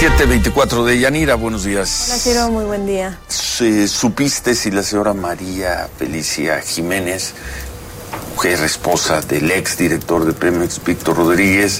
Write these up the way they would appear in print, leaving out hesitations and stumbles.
7:24 de Yanira, buenos días. Hola, Ciro, muy buen día. ¿Supiste si la señora María Felicia Jiménez, mujer esposa del ex director de Pemex, Víctor Rodríguez,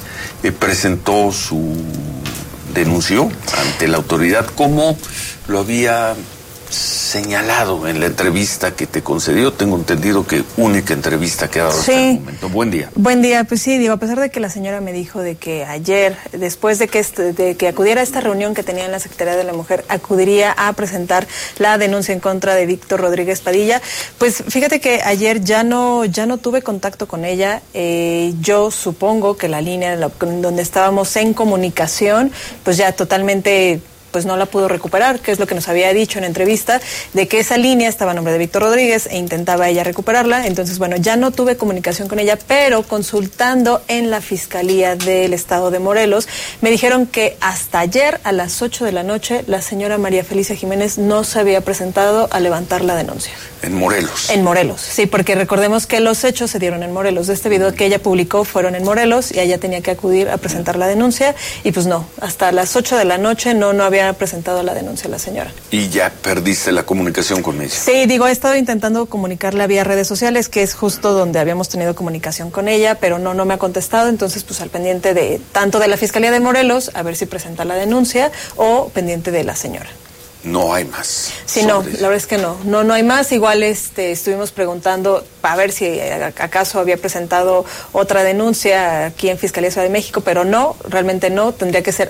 denunció ante la autoridad como lo había señalado en la entrevista que te concedió? Tengo entendido que única entrevista que ha dado hasta el momento. Buen día. Buen día, pues sí, digo, a pesar de que la señora me dijo de que ayer, después de que acudiera a esta reunión que tenía en la Secretaría de la Mujer, acudiría a presentar la denuncia en contra de Víctor Rodríguez Padilla, pues fíjate que ayer ya no tuve contacto con ella. Yo supongo que la línea donde estábamos en comunicación, pues ya totalmente pues no la pudo recuperar, que es lo que nos había dicho en entrevista, de que esa línea estaba a nombre de Víctor Rodríguez e intentaba ella recuperarla. Entonces, bueno, ya no tuve comunicación con ella, pero consultando en la Fiscalía del Estado de Morelos, me dijeron que hasta ayer a las 8 de la noche la señora María Felicia Jiménez no se había presentado a levantar la denuncia. ¿En Morelos? En Morelos, sí, porque recordemos que los hechos se dieron en Morelos. De este video que ella publicó fueron en Morelos y ella tenía que acudir a presentar la denuncia y pues no, hasta las 8 de la noche no había presentado la denuncia la señora. ¿Y ya perdiste la comunicación con ella? Sí, digo, he estado intentando comunicarla vía redes sociales, que es justo donde habíamos tenido comunicación con ella, pero no me ha contestado. Entonces, pues al pendiente de tanto de la Fiscalía de Morelos, a ver si presenta la denuncia, o pendiente de la señora. No hay más. Sí, no, la verdad es que no hay más. Igual estuvimos preguntando a ver si acaso había presentado otra denuncia aquí en Fiscalía Ciudad de México, pero no, realmente no. Tendría que ser